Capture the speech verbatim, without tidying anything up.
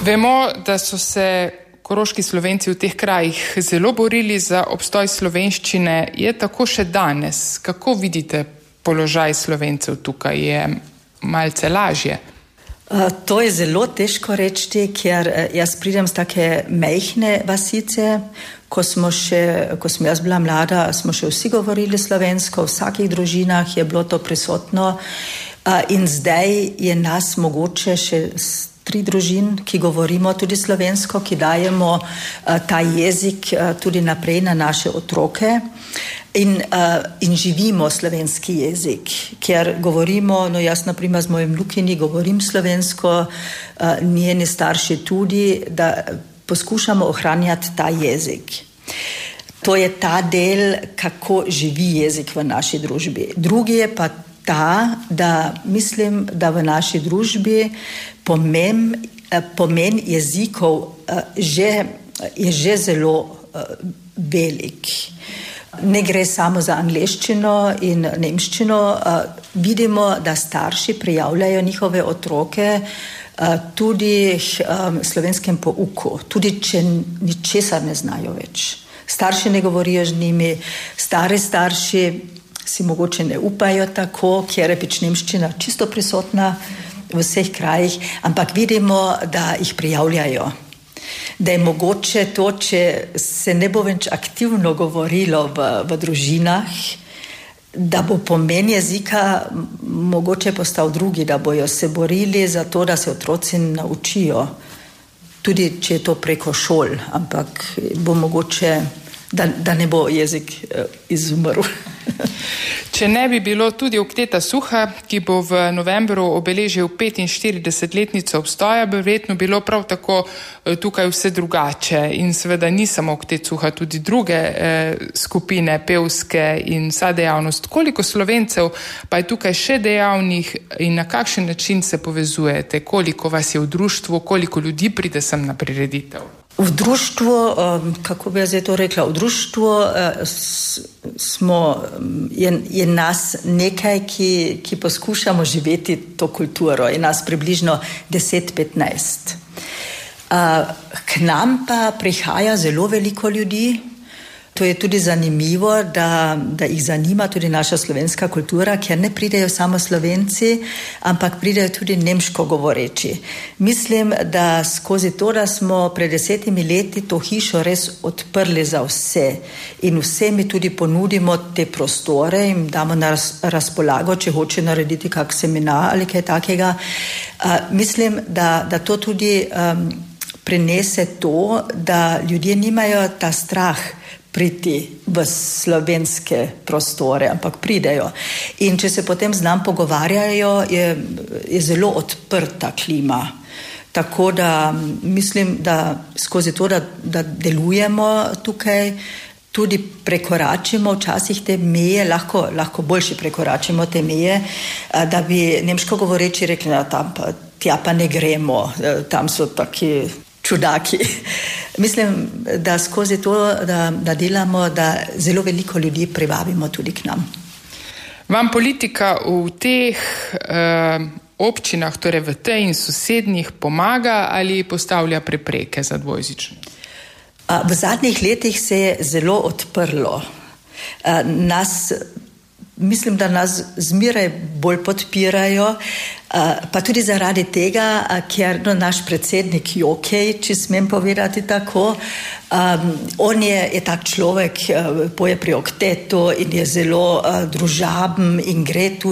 Vemo, da so se koroški Slovenci v teh krajih zelo borili za obstoj slovenščine. Je tako še danes? Kako vidite položaj Slovencev tukaj? Je malce lažje? Uh, to je zelo težko reči, ker jaz pridem z take majhne vasice. Ko smo še, ko sem jaz bila mlada, smo še vsi govorili slovensko, v vsakih družinah je bilo to prisotno. Uh, in zdaj je nas mogoče še tri družin, ki govorimo tudi slovensko, ki dajemo uh, ta jezik uh, tudi naprej na naše otroke. In, uh, in živimo slovenski jezik, ker govorimo, no jaz naprimer z mojim Lukini govorim slovensko, uh, njeni starši tudi, da poskušamo ohranjati ta jezik. To je ta del, kako živi jezik v naši družbi. Drugi je pa ta, da mislim, da v naši družbi pomen, uh, pomen jezikov uh, že, je že zelo uh, velik. Ne gre samo za angleščino in nemščino. Vidimo, da starši prijavljajo njihove otroke tudi slovenskem pouku, tudi če ničesar ne znajo več. Starši ne govorijo z njimi, stari starši si mogoče ne upajo tako, ker je pač nemščina čisto prisotna v vseh krajih, ampak vidimo, da jih prijavljajo. Da je mogoče to, če se ne bo več aktivno govorilo v, v družinah, da bo pomen jezika mogoče postal drugi, da bojo se borili za to, da se otroci naučijo, tudi če je to preko šol, ampak bo mogoče, da, da ne bo jezik izumrl. Če ne bi bilo tudi Okteta Suha, ki bo v novembru obeležil petinštiridesetletnico obstoja, bi verjetno bilo prav tako tukaj vse drugače. In seveda ni samo Oktet Suha, tudi druge eh, skupine, pevske in vsa dejavnost. Koliko Slovencev pa je tukaj še dejavnih in na kakšen način se povezujete? Koliko vas je v društvu, koliko ljudi pride sem na prireditev? V društvu, kako bi jaz to rekla, v društvu smo, je, je nas nekaj, ki, ki poskušamo živeti to kulturo, je nas približno deset petnajst. K nam pa prihaja zelo veliko ljudi. To je tudi zanimivo, da, da jih zanima tudi naša slovenska kultura, ker ne pridejo samo Slovenci, ampak pridejo tudi nemško govoreči. Mislim, da skozi to, da smo pred desetimi leti to hišo res odprli za vse in vse mi tudi ponudimo te prostore in damo na razpolago, če hoče narediti kak seminar ali kaj takega. Uh, mislim, da, da to tudi um, prinese to, da ljudje nimajo ta strah priti v slovenske prostore, ampak pridejo. In če se potem z nam pogovarjajo, je, je zelo odprta klima. Tako da mislim, da skozi to, da, da delujemo tukaj, tudi prekoračimo včasih te meje, lahko, lahko boljše prekoračimo te meje, da bi nemško govoreči rekli, da tam pa, tja pa ne gremo, tam so taki čudaki. Mislim, da skozi to, da, da delamo, da zelo veliko ljudi privabimo tudi k nam. Vam politika v teh eh, občinah, torej v tej in sosednjih, pomaga ali postavlja prepreke za dvojezičnost? V zadnjih letih se je zelo odprlo. Nas, mislim, da nas zmeraj bolj podpirajo, pa tudi zaradi tega, ker no, naš predsednik Jokej, če smem povedati tako, um, on je, je tak človek, poje pri Oktetu in je zelo uh, družaben in gre tudi